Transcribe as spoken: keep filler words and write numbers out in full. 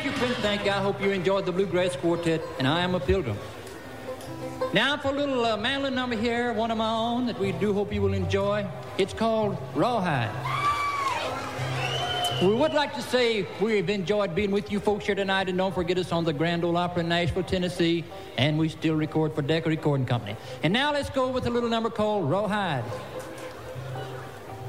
Thank you, Prince. Thank you. I hope you enjoyed the Bluegrass Quartet, and I am a pilgrim. Now for a little uh, mandolin number here, one of my own that we do hope you will enjoy. It's called Rawhide. We would like to say we've enjoyed being with you folks here tonight, and don't forget us on the Grand Ole Opry in Nashville, Tennessee, and we still record for Decca Recording Company. And now let's go with a little number called Rawhide.